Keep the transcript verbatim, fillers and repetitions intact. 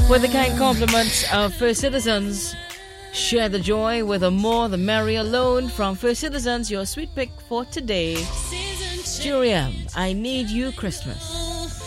With the kind compliments of First Citizens, share the joy with a more the merrier loan from First Citizens, your sweet pick for today. Juriam, I Need You Christmas.